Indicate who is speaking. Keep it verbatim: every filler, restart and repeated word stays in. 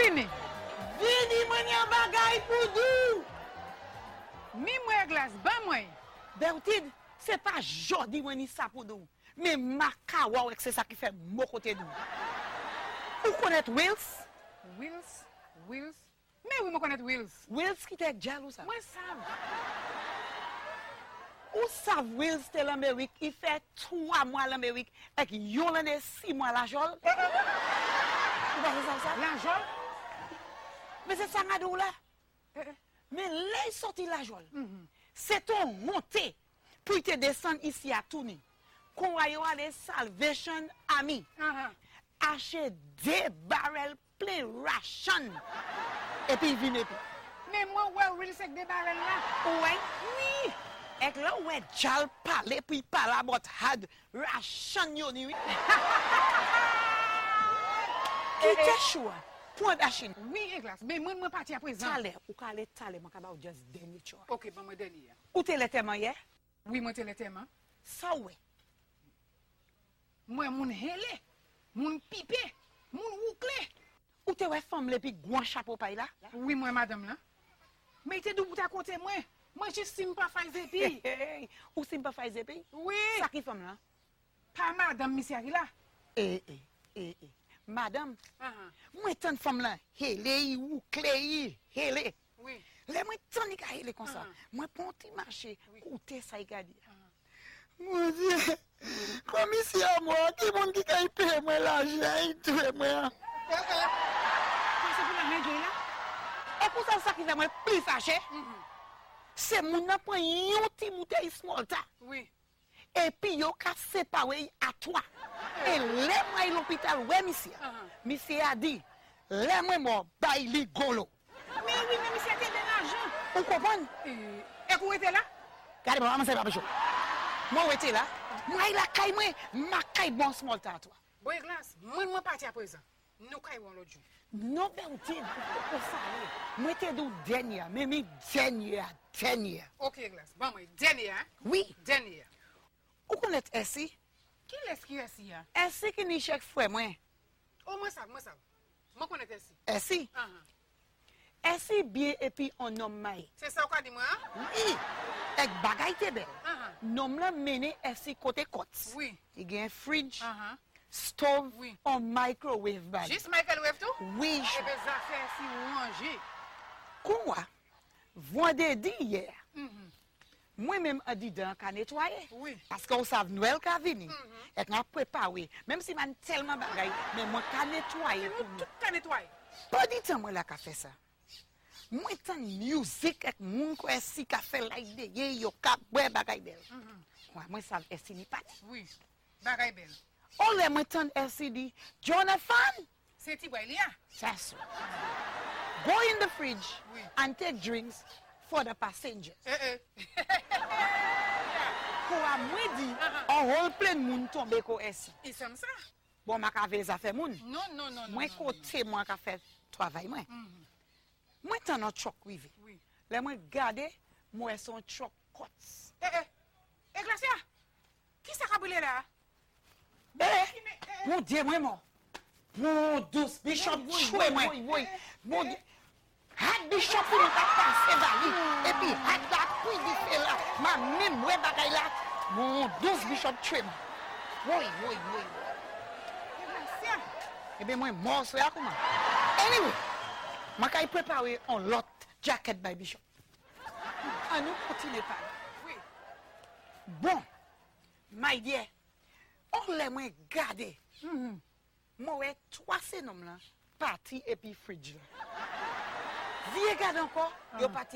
Speaker 1: vini.
Speaker 2: Vini mwen yon bagay pour dou.
Speaker 1: Mi mwen glace, ba mwen.
Speaker 2: Bertide, c'est pas jodi mwen ni ça pour dou. Mais makawa wek c'est ça qui fait mon côté dou. Ou connaît Wills?
Speaker 1: Wills, Wills. Mais oui, je connais Wills.
Speaker 2: Wills qui t'es jaloux ça.
Speaker 1: Moi, ça.
Speaker 2: Ou savent Wills te l'Amérique, il fait trois mois l'Amérique et qu'il y a six mois la jol. Tu vois ça ça?
Speaker 1: La jol?
Speaker 2: Mais c'est ça madou là. Mais là il sorti la jol. C'est ton monté pour te descendre ici à tourner. Qu'on va y avoir des Salvation Army. Acheter des barrels plein ration. Et puis il vient et puis.
Speaker 1: Mais moi, ouais, Wills c'est des barrels là.
Speaker 2: Ouais, oui. Et là, ouais, Jal parle, puis parle about had ration yo ni. Qui te choix? Point d'achine.
Speaker 1: Oui, glace. Mais moi, je parti à présent.
Speaker 2: Tale, ou ka le tale, moi ka ba ou just dernier choix.
Speaker 1: Ok, bon, moi, dernier.
Speaker 2: Ou te le témoin hier?
Speaker 1: Oui, moi, te le témoin.
Speaker 2: Ça ouais.
Speaker 1: Moi, mon hele, mon pipe, mon wouklé.
Speaker 2: Ou te ouais femme le pi grand chapeau pay là?
Speaker 1: Oui, moi, madame là. Mais il te d'où pour ta côté, moi. Moi, je suis pas fait zépi.
Speaker 2: Ou si pas faire zépi?
Speaker 1: Oui.
Speaker 2: Ça qui femme là?
Speaker 1: Pas madame, monsieur là.
Speaker 2: Eh, eh, eh, eh. Madame,
Speaker 1: Uh-huh.
Speaker 2: moi tant femme là, hele ou clé, hele.
Speaker 1: Oui.
Speaker 2: Les moi tant ni ka hele comme ça.
Speaker 1: Uh-huh.
Speaker 2: Moi pour ti marché,
Speaker 1: Oui.
Speaker 2: côté ça y ka di. Mon Dieu. Commissaire moi, qui monde qui ka paye moi l'argent, il tue moi.
Speaker 1: C'est pour la main là?
Speaker 2: Et pour ça ça qui fait moi plus fâché. C'est mon n'a prend yon ti bouteille small ta.
Speaker 1: Oui.
Speaker 2: Et puis yo ka séparé à toi. Et les moi l'hôpital ouais monsieur.
Speaker 1: Uh-huh.
Speaker 2: Monsieur a dit, les moi mo bay li golo.
Speaker 1: Mais oui, mais monsieur, t'es de l'argent.
Speaker 2: Vous comprenez?
Speaker 1: Et vous êtes là?
Speaker 2: Regardez moi c'est pas chaud. Moi où était là? Moi il a caille moi, ma caille bon small ta toi.
Speaker 1: Boy glace, moi moi parti à présent. Nous caillons l'autre jour.
Speaker 2: Non Bertine, pour ça. Moi t'es du dernier, mais mi dernier, dernier.
Speaker 1: Ok glace. Bon moi dernier. Hein?
Speaker 2: Oui,
Speaker 1: Dernier.
Speaker 2: vous connaissez Essie?
Speaker 1: Qui est-ce qui est ici? Hein?
Speaker 2: Essie qui ni chèque frère moi.
Speaker 1: Oh moi ça, moi ça. Moi connais ici.
Speaker 2: Essie,
Speaker 1: Uh-huh.
Speaker 2: Essie bien et puis on nomme maï.
Speaker 1: C'est ça quoi dit moi? Hein?
Speaker 2: Oui, ek bagay te belle.
Speaker 1: Uh-huh.
Speaker 2: Nom la mené Essie côté côte.
Speaker 1: Oui.
Speaker 2: Il y a un fridge,
Speaker 1: Uh-huh.
Speaker 2: stove,
Speaker 1: Oui.
Speaker 2: un microwave bag.
Speaker 1: Juste Michael Wave tout?
Speaker 2: Oui,
Speaker 1: Et des affaires si rangées.
Speaker 2: quoi? Vendredi hier.
Speaker 1: Mhm.
Speaker 2: Moi-même, a dit dans qu'à nettoyer.
Speaker 1: Oui.
Speaker 2: Parce qu'on savent Noël qu'a venu. Et qu'on a préparé. Même si man tellement bagay, mais moi qu'à nettoyer pour nous.
Speaker 1: Tout qu'à nettoyer.
Speaker 2: Pas du temps moi là qu'a fait ça. Moi tant musique avec moun ko esi qu'a fait like de ye yo ka boy bagay belle. Ouais, moi ça esi ni pas.
Speaker 1: Oui. Bagaille belle.
Speaker 2: On les moi tant esi dit Jonathan,
Speaker 1: C'est Tiboy Lia.
Speaker 2: that's right. Go in the fridge
Speaker 1: Oui.
Speaker 2: and take drinks for the passengers.
Speaker 1: Eh eh.
Speaker 2: Pour a moi dit, on rôle plein de moun tomber ko esi.
Speaker 1: Ils sont ça?
Speaker 2: Bon, ma ka les affaires moun.
Speaker 1: Non, non, non, non.
Speaker 2: Moi
Speaker 1: non,
Speaker 2: côté moi ka fait travail moi.
Speaker 1: Mhm.
Speaker 2: Moi tant notre choc rivé.
Speaker 1: Oui.
Speaker 2: Là moi garder moi son choc cotes.
Speaker 1: Eh eh. Eh Glacia. Qui ça a brûlé là?
Speaker 2: Eh, mon Dieu, moi mort. Mon douce bishop choué moi. Mon Dieu. Had bishop pour nous passer bali. Et puis had la couille du fait là. Ma même moi bagay là. Mon douce bishop choué moi. Oui, oui, oui.
Speaker 1: Eh Glacia.
Speaker 2: Eh bien moi mort c'est comment? Anyway, ma kay préparer un lot jacket by bishop. À nous continuer pas.
Speaker 1: Oui.
Speaker 2: Bon, my dear, on l'a moins gardé. Moi, ouais, trois ces noms là, parti et puis fridge là. Vieux garde encore, yo parti